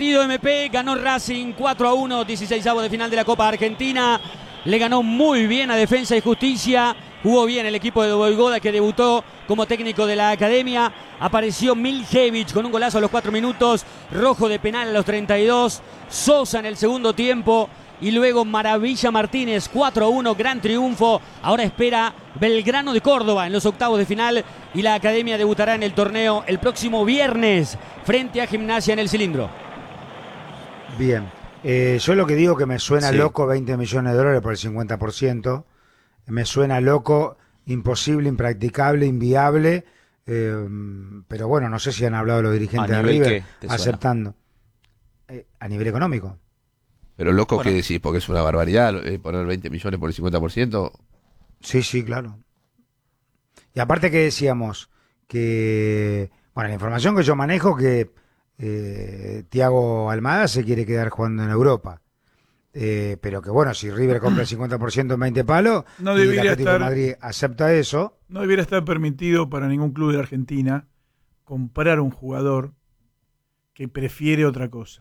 Querido MP, ganó Racing 4-1, 16avos de final de la Copa Argentina. Le ganó muy bien a Defensa y Justicia. Jugó bien el equipo de Boigoda, que debutó como técnico de la academia. Apareció Miljevic con un golazo a los 4 minutos. Rojo de penal a los 32. Sosa en el segundo tiempo. Y luego Maravilla Martínez, 4-1, gran triunfo. Ahora espera Belgrano de Córdoba en los octavos de final. Y la academia debutará en el torneo el próximo viernes frente a Gimnasia en el Cilindro. Bien. Yo lo que digo que me suena loco 20 millones de dólares por el 50%. Me suena loco, imposible, impracticable, inviable. Pero bueno, no sé si han hablado los dirigentes de River aceptando. A nivel económico. Pero loco, ¿qué decís? Porque es una barbaridad poner 20 millones por el 50%. Sí, claro. Y aparte que decíamos que, bueno, la información que yo manejo que Thiago Almada se quiere quedar jugando en Europa. Pero que bueno, si River compra el 50% en 20 palos no y el debería Atlético de Madrid acepta eso. No debiera estar permitido para ningún club de Argentina comprar un jugador que prefiere otra cosa.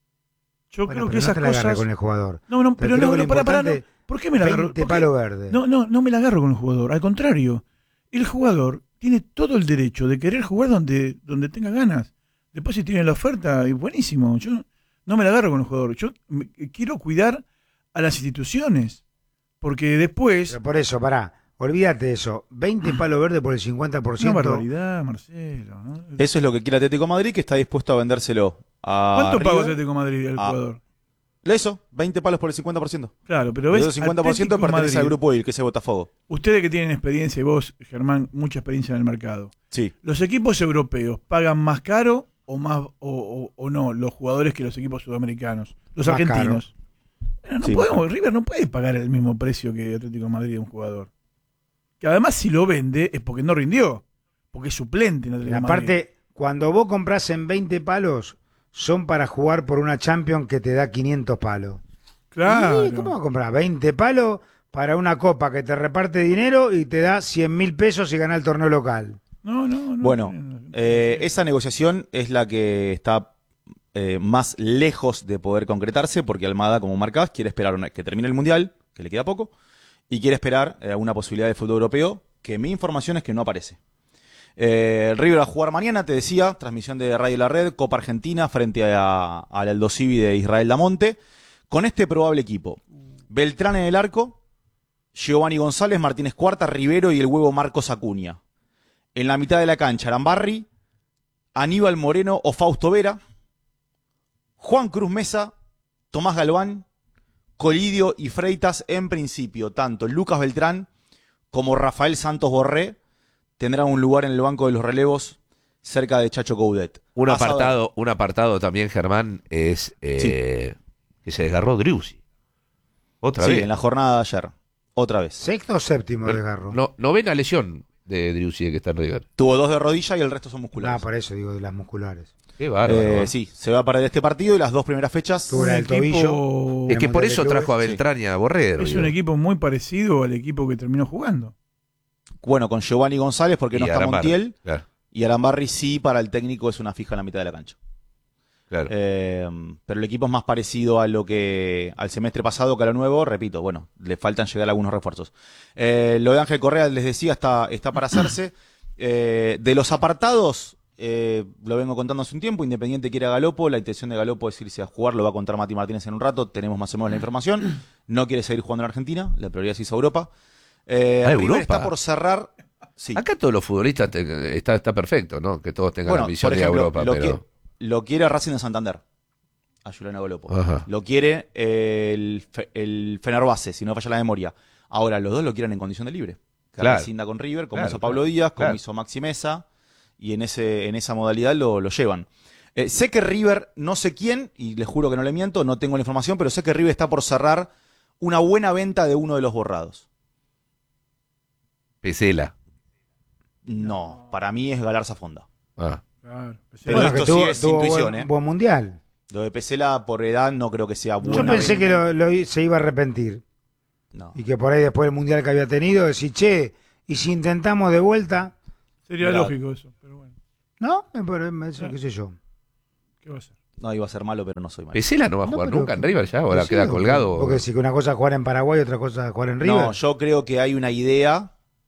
Yo creo que esas cosas. Con el jugador. Pero para. ¿Por qué me la agarro? Palo verde. No me la agarro con el jugador. Al contrario, el jugador tiene todo el derecho de querer jugar donde tenga ganas. Después si tiene la oferta, es buenísimo. Yo no me la agarro con el jugador. Yo quiero cuidar a las instituciones. Porque después. Pero por eso, olvídate de eso. 20 palos verdes por el 50%. Una barbaridad, Marcelo, ¿no? Eso es lo que quiere Atlético de Madrid, que está dispuesto a vendérselo a ¿Cuánto River? paga Atlético de Madrid al jugador? Eso, 20 palos por el 50%. Claro, pero ves, el 50% pertenece al Grupo IL, que es el Botafogo. Ustedes que tienen experiencia, y vos, Germán, mucha experiencia en el mercado. Sí. ¿Los equipos europeos pagan más caro o más o no los jugadores que los equipos sudamericanos? Los más argentinos. Caro. River no puede pagar el mismo precio que Atlético de Madrid a un jugador. Que además si lo vende es porque no rindió, porque es suplente en Atlético de Madrid. Aparte, cuando vos compras en 20 palos, son para jugar por una Champions que te da 500 palos. Claro. ¿Y cómo vas a comprar 20 palos para una copa que te reparte dinero y te da 100.000 pesos y gana el torneo local? No. Bueno, esa negociación es la que está más lejos de poder concretarse, porque Almada, como marcás, quiere esperar que termine el Mundial, que le queda poco, y quiere esperar una posibilidad de fútbol europeo, que mi información es que no aparece. River va a jugar mañana, te decía, transmisión de Radio La Red, Copa Argentina frente al Aldosivi de Israel Damonte, con este probable equipo: Beltrán en el arco, Giovanni González, Martínez Cuarta, Rivero y el huevo Marcos Acuña. En la mitad de la cancha, Arambarri, Aníbal Moreno o Fausto Vera, Juan Cruz Mesa, Tomás Galván, Colidio y Freitas. En principio, tanto Lucas Beltrán como Rafael Santos Borré tendrán un lugar en el banco de los relevos cerca de Chacho Coudet. Un apartado también, Germán, es que se desgarró Driussi. Otra vez. Sí, en la jornada de ayer. Otra vez. ¿Sexto o séptimo desgarro? Novena lesión de Driussi, que está en River. Tuvo 2 de rodilla y el resto son musculares. Por eso digo, de las musculares. Qué bárbaro. Sí, se va a perder este partido y las 2 primeras fechas. Tuvo el tobillo. Es que por eso trajo a Beltrán y a Borré. Es un equipo muy parecido al equipo que terminó jugando. Bueno, con Giovanni González, porque no está Arambarri, Montiel. claro. Y Arambarri sí, para el técnico es una fija en la mitad de la cancha. Claro. Pero el equipo es más parecido a lo que al semestre pasado que a lo nuevo. Repito, bueno, le faltan llegar algunos refuerzos. Lo de Ángel Correa, les decía, está para hacerse. De los apartados, lo vengo contando hace un tiempo. Independiente quiere a Galopo. La intención de Galopo es irse a jugar. Lo va a contar Mati Martínez en un rato. Tenemos más o menos la información. No quiere seguir jugando en Argentina. La prioridad es irse a Europa. River está por cerrar. Sí. Acá todos los futbolistas está perfecto, ¿no? Que todos tengan la ambición de ir a Europa. Lo quiere Racing de Santander, a Julián Galopo. Ajá. Lo quiere el Fenerbahce, si no falla la memoria. Ahora, los dos lo quieren en condición de libre. Que Claro. rescinda con River, como Claro, hizo Pablo claro, Díaz, como claro. hizo Maxi Mesa, y en esa modalidad lo llevan. Sé que River, no sé quién, y les juro que no le miento, no tengo la información, pero sé que River está por cerrar una buena venta de uno de los borrados. Pesela. No, para mí es Galarza Fonda. Ah. Claro. Pero esto sí es intuición, buen mundial. Lo de Pesela por edad no creo que sea bueno. Yo pensé que se iba a arrepentir. No. Y que por ahí después del mundial que había tenido, decir, che, y si intentamos de vuelta. Sería lógico eso, pero bueno. ¿No? Me parece, qué sé yo. ¿Qué va a ser? No iba a ser malo, pero no soy malo. Pesela no va a jugar pero- nunca en River ya, ahora Sí, queda colgado. Porque si que una cosa es jugar en Paraguay, otra cosa es jugar en River. No, yo creo que hay una idea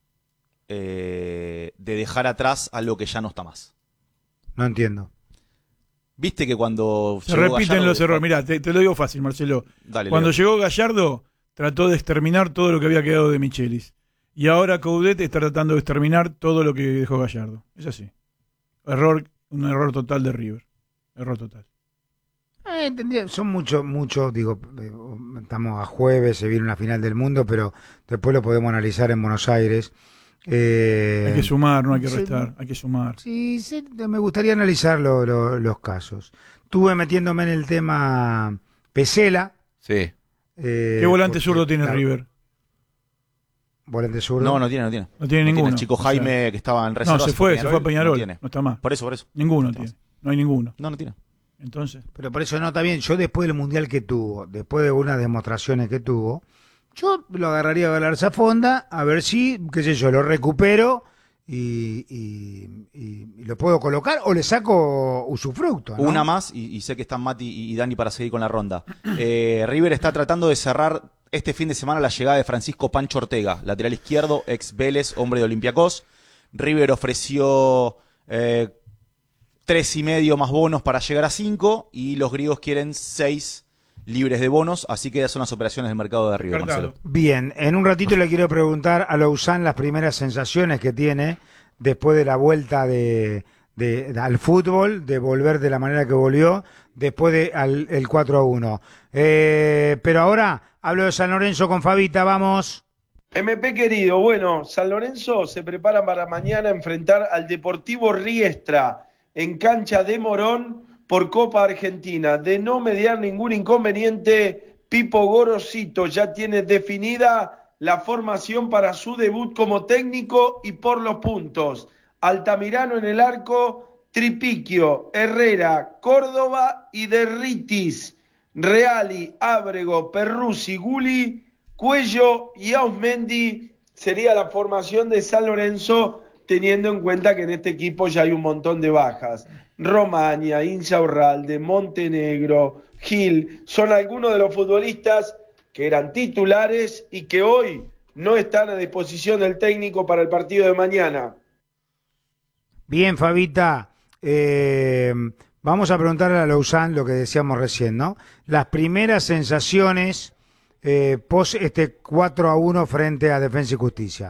de dejar atrás algo que ya no está más. No entiendo. Viste que cuando Se llegó repiten Gallardo- los errores. Mirá, te lo digo fácil, Marcelo. Dale, Cuando Leo. llegó Gallardo, trató de exterminar todo lo que había quedado de Michelis. Y ahora Coudet está tratando de exterminar todo lo que dejó Gallardo. Es así. Un error total de River. Error total. Son muchos, digo, estamos a jueves, se viene una final del mundo, pero después lo podemos analizar en Buenos Aires. Hay que sumar, no hay que sí. restar. Hay que sumar. Sí, me gustaría analizar los casos. Estuve metiéndome en el tema Pesela. Sí. ¿Qué volante zurdo tiene River? ¿Volante zurdo? No tiene. No tiene No tiene ninguno. el chico O sea, Jaime que estaba en reserva. no, se fue a Peñarol. No tiene. No está más. Por eso. Ninguno No tiene. más. No hay ninguno. No tiene. Entonces, Pero por eso no, está bien. Yo después del mundial que tuvo, después de unas demostraciones que tuvo, yo lo agarraría a Galarza Fonda, a ver si, qué sé yo, lo recupero y lo puedo colocar o le saco usufructo, ¿no? Una más, y sé que están Mati y Dani para seguir con la ronda. River está tratando de cerrar este fin de semana la llegada de Francisco Pancho Ortega, lateral izquierdo, ex Vélez, hombre de Olympiacos. River ofreció 3,5 más bonos para llegar a 5 y los griegos quieren 6 libres de bonos, así que esas son las operaciones del mercado de River, Cartado. Marcelo. Bien, en un ratito le quiero preguntar a Lausanne las primeras sensaciones que tiene después de la vuelta al fútbol, de volver de la manera que volvió, después de el 4-1. Pero ahora hablo de San Lorenzo con Fabita, vamos. MP querido, bueno, San Lorenzo se prepara para mañana enfrentar al Deportivo Riestra en cancha de Morón por Copa Argentina. De no mediar ningún inconveniente, Pipo Gorosito ya tiene definida la formación para su debut como técnico y por los puntos. Altamirano en el arco, Tripiquio, Herrera, Córdoba y Derritis. Reali, Ábrego, Perruzzi, Guli, Cuello y Ausmendi sería la formación de San Lorenzo, teniendo en cuenta que en este equipo ya hay un montón de bajas. Romaña, Insaurralde, Montenegro, Gil, son algunos de los futbolistas que eran titulares y que hoy no están a disposición del técnico para el partido de mañana. Bien, Fabita, vamos a preguntarle a Lausanne lo que decíamos recién, ¿no? Las primeras sensaciones post este 4-1 frente a Defensa y Justicia.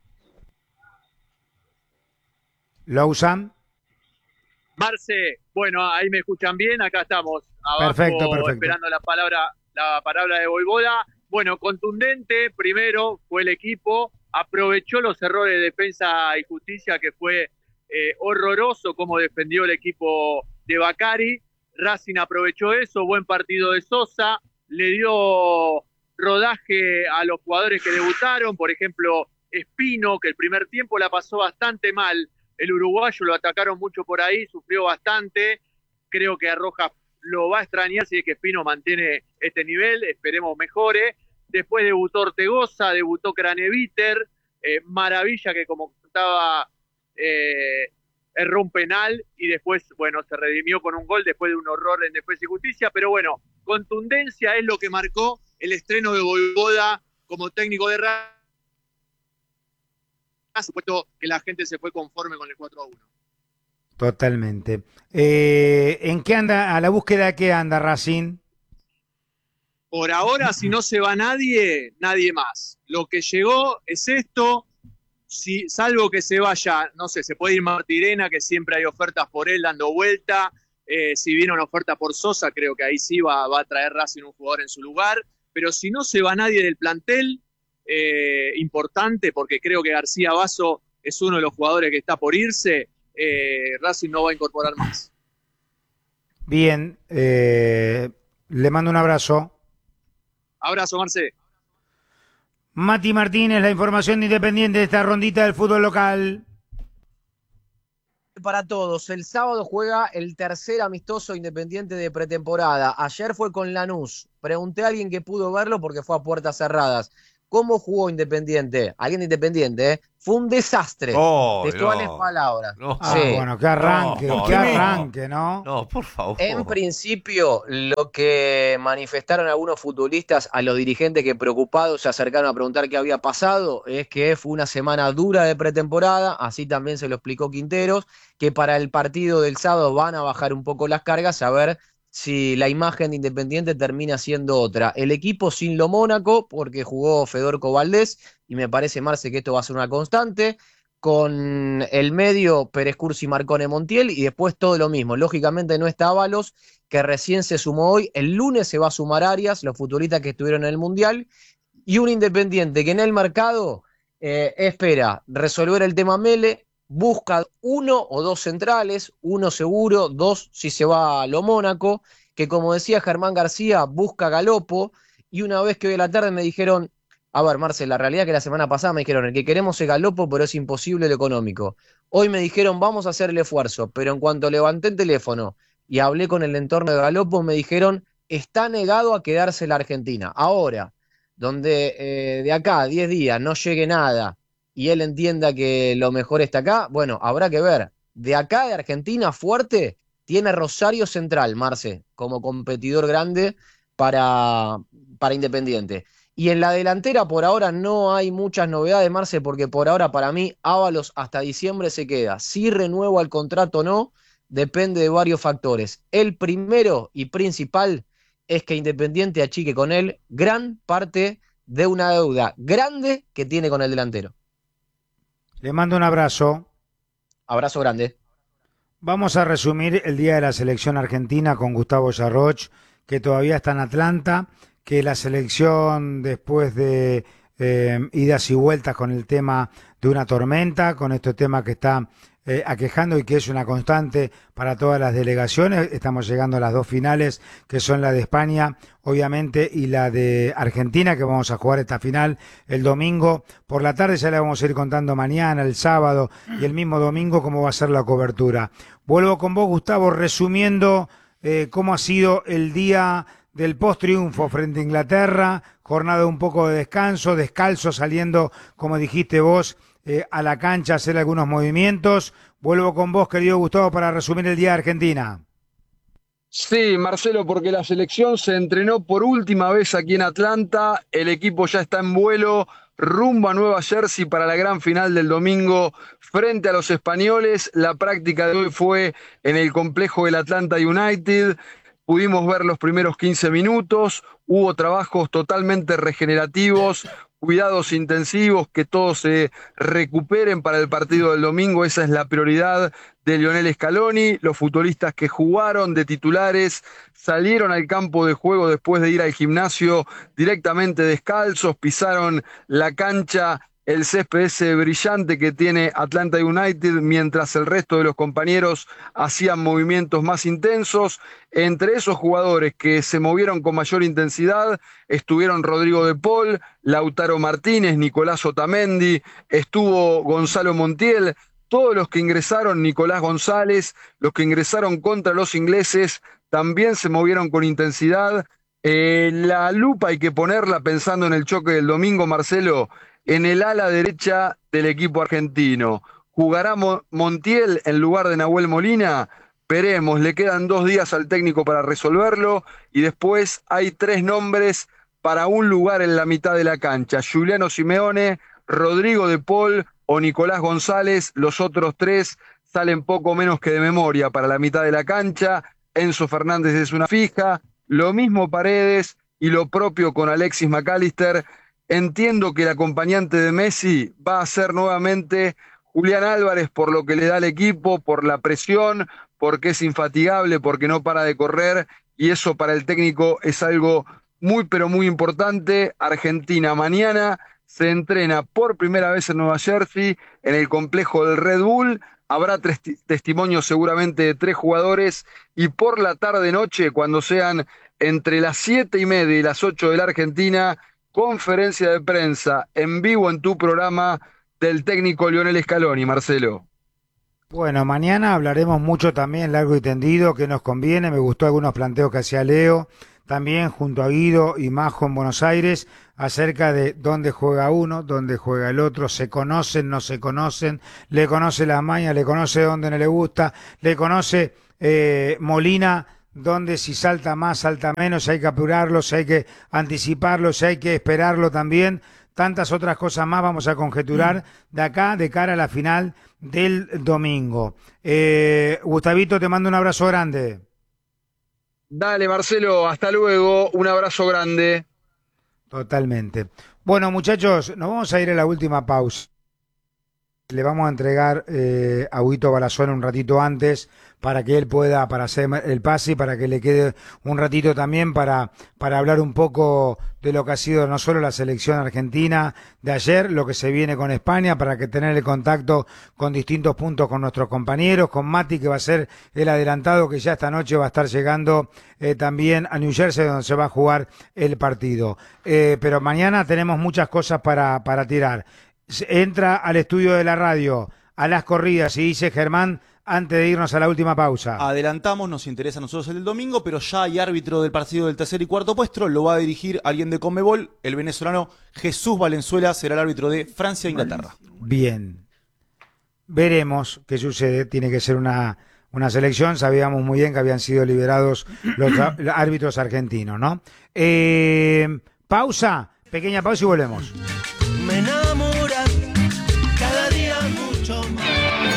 Lausanne. Marce, bueno, ahí me escuchan bien, acá estamos abajo Perfecto. esperando la palabra de Voivoda. Bueno, contundente, primero fue el equipo, aprovechó los errores de Defensa y Justicia, que fue horroroso cómo defendió el equipo de Bacari. Racing aprovechó eso, buen partido de Sosa, le dio rodaje a los jugadores que debutaron, por ejemplo, Espino, que el primer tiempo la pasó bastante mal. El uruguayo lo atacaron mucho por ahí, sufrió bastante. Creo que a Rojas lo va a extrañar si es que Espino mantiene este nivel, esperemos mejore. Después debutó Ortegoza, debutó Craneviter, Maravilla, que como estaba erró un penal y después, bueno, se redimió con un gol después de un horror en Defensa y Justicia. Pero bueno, contundencia es lo que marcó el estreno de Voivoda como técnico de Racing. Supuesto que la gente se fue conforme con el 4-1. Totalmente. ¿En qué anda, a la búsqueda de qué anda Racing? Por ahora, si no se va nadie más. Lo que llegó es esto, salvo que se vaya, no sé, se puede ir Martirena, que siempre hay ofertas por él dando vuelta. Si viene una oferta por Sosa, creo que ahí sí va a traer Racing un jugador en su lugar. Pero si no se va nadie del plantel, importante, porque creo que García Basso es uno de los jugadores que está por irse, Racing no va a incorporar más. Bien, le mando un abrazo. Abrazo, Marce. Mati Martínez, la información de Independiente de esta rondita del fútbol local. Para todos, el sábado juega el tercer amistoso Independiente de pretemporada. Ayer fue con Lanús. Pregunté a alguien que pudo verlo porque fue a puertas cerradas. ¿Cómo jugó Independiente? Alguien de Independiente, ¿eh? Fue un desastre. Textuales palabras. No. Sí. Bueno, qué arranque, qué arranque, ¿no? No, por favor. En principio, lo que manifestaron algunos futbolistas a los dirigentes que preocupados se acercaron a preguntar qué había pasado es que fue una semana dura de pretemporada, así también se lo explicó Quinteros, que para el partido del sábado van a bajar un poco las cargas, a ver si la imagen de Independiente termina siendo otra. El equipo sin lo Mónaco, porque jugó Fedorco Valdés, y me parece, Marce, que esto va a ser una constante, con el medio Pérez Cursi, Marcone, Montiel, y después todo lo mismo. Lógicamente no está Ábalos, que recién se sumó hoy. El lunes se va a sumar Arias, los futbolistas que estuvieron en el Mundial, y un Independiente que en el mercado espera resolver el tema Mele, busca 1 o 2 centrales, 1 seguro, 2 si se va a lo Mónaco, que como decía Germán García, busca Galopo, y una vez que hoy a la tarde me dijeron, a ver, Marcel, la realidad es que la semana pasada me dijeron, el que queremos es Galopo, pero es imposible lo económico. Hoy me dijeron, vamos a hacer el esfuerzo, pero en cuanto levanté el teléfono y hablé con el entorno de Galopo, me dijeron, está negado a quedarse la Argentina. Ahora, donde de acá a 10 días no llegue nada y él entienda que lo mejor está acá, bueno, habrá que ver. De acá de Argentina fuerte, tiene Rosario Central, Marce, como competidor grande para Independiente. Y en la delantera por ahora no hay muchas novedades, Marce, porque por ahora para mí Ábalos hasta diciembre se queda. Si renueva el contrato o no, depende de varios factores. El primero y principal es que Independiente achique con él gran parte de una deuda grande que tiene con el delantero. Le mando un abrazo. Abrazo grande. Vamos a resumir el día de la selección argentina con Gustavo Yarroch, que todavía está en Atlanta, que la selección después de idas y vueltas con el tema de una tormenta, con este tema que está aquejando y que es una constante para todas las delegaciones. Estamos llegando a las 2 finales, que son la de España, obviamente, y la de Argentina, que vamos a jugar esta final el domingo por la tarde. Ya le vamos a ir contando mañana, el sábado y el mismo domingo cómo va a ser la cobertura. Vuelvo con vos, Gustavo, resumiendo cómo ha sido el día del post-triunfo frente a Inglaterra, jornada de un poco de descanso, descalzo, saliendo, como dijiste vos, a la cancha a hacer algunos movimientos. Vuelvo con vos, querido Gustavo, para resumir el día de Argentina. Sí, Marcelo, porque la selección se entrenó por última vez aquí en Atlanta, el equipo ya está en vuelo, rumbo a Nueva Jersey para la gran final del domingo frente a los españoles. La práctica de hoy fue en el complejo del Atlanta United. Pudimos ver los primeros 15 minutos, hubo trabajos totalmente regenerativos, cuidados intensivos, que todos se recuperen para el partido del domingo. Esa es la prioridad de Lionel Scaloni. Los futbolistas que jugaron de titulares salieron al campo de juego después de ir al gimnasio directamente descalzos, pisaron la cancha, el césped ese brillante que tiene Atlanta United, mientras el resto de los compañeros hacían movimientos más intensos. Entre esos jugadores que se movieron con mayor intensidad estuvieron Rodrigo de Paul, Lautaro Martínez, Nicolás Otamendi, estuvo Gonzalo Montiel. Todos los que ingresaron, Nicolás González, los que ingresaron contra los ingleses, también se movieron con intensidad. La lupa hay que ponerla pensando en el choque del domingo, Marcelo, en el ala derecha del equipo argentino. ¿Jugará Montiel en lugar de Nahuel Molina? Veremos, le quedan 2 días al técnico para resolverlo y después hay 3 nombres para un lugar en la mitad de la cancha. Giuliano Simeone, Rodrigo de Paul o Nicolás González. Los otros 3 salen poco menos que de memoria para la mitad de la cancha. Enzo Fernández es una fija, lo mismo Paredes y lo propio con Alexis McAllister. Entiendo que el acompañante de Messi va a ser nuevamente Julián Álvarez por lo que le da al equipo, por la presión, porque es infatigable, porque no para de correr, y eso para el técnico es algo muy pero muy importante. Argentina mañana se entrena por primera vez en Nueva Jersey, en el complejo del Red Bull. Habrá testimonios seguramente de 3 jugadores, y por la tarde-noche, cuando sean entre las 7:30 y las 8 de la Argentina, conferencia de prensa en vivo en tu programa del técnico Lionel Scaloni, Marcelo. Bueno, mañana hablaremos mucho también, largo y tendido, que nos conviene. Me gustó algunos planteos que hacía Leo, también junto a Guido y Majo en Buenos Aires, acerca de dónde juega uno, dónde juega el otro, se conocen, no se conocen, le conoce la maña, le conoce dónde no le gusta, le conoce Molina, dónde si salta más, salta menos, si hay que apurarlo, si hay que anticiparlo, si hay que esperarlo también. Tantas otras cosas más vamos a conjeturar de acá, de cara a la final del domingo. Gustavito, te mando un abrazo grande. Dale, Marcelo, hasta luego. Un abrazo grande. Totalmente. Bueno, muchachos, nos vamos a ir a la última pausa. Le vamos a entregar a Huguito Balazón un ratito antes para que él pueda, para hacer el pase y para que le quede un ratito también para hablar un poco de lo que ha sido no solo la selección argentina de ayer, lo que se viene con España, para que tener el contacto con distintos puntos con nuestros compañeros, con Mati, que va a ser el adelantado, que ya esta noche va a estar llegando también a New Jersey, donde se va a jugar el partido. Pero mañana tenemos muchas cosas para tirar. Entra al estudio de la radio a las corridas y dice Germán, antes de irnos a la última pausa. Adelantamos, nos interesa a nosotros el del domingo, pero ya hay árbitro del partido del tercer y cuarto puesto, lo va a dirigir alguien de Conmebol, el venezolano Jesús Valenzuela será el árbitro de Francia-Inglaterra. Bien, veremos qué sucede, tiene que ser una selección, sabíamos muy bien que habían sido liberados los árbitros argentinos, ¿no? Pausa, pequeña pausa y volvemos. Me enamora cada día mucho más.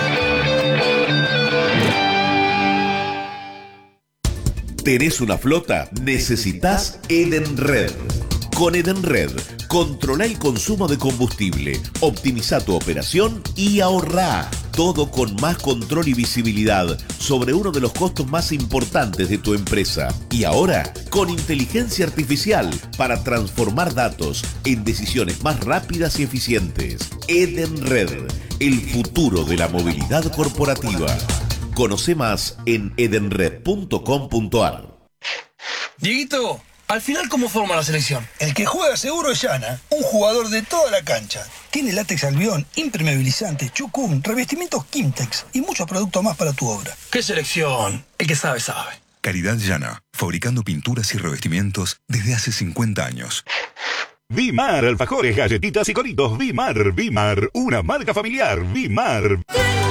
¿Tenés una flota? Necesitas Edenred. Con Edenred, controla el consumo de combustible, optimiza tu operación y ahorrá. Todo con más control y visibilidad sobre uno de los costos más importantes de tu empresa. Y ahora, con inteligencia artificial para transformar datos en decisiones más rápidas y eficientes. Edenred, el futuro de la movilidad corporativa. Conoce más en edenred.com.ar. Dieguito, al final, ¿cómo forma la selección? El que juega seguro es Yana, un jugador de toda la cancha. Tiene látex albión, impermeabilizante, chucum, revestimientos Kimtex y muchos productos más para tu obra. ¿Qué selección? El que sabe, sabe. Calidad Yana, fabricando pinturas y revestimientos desde hace 50 años. Vimar, alfajores, galletitas y coritos. Vimar, una marca familiar. Vimar.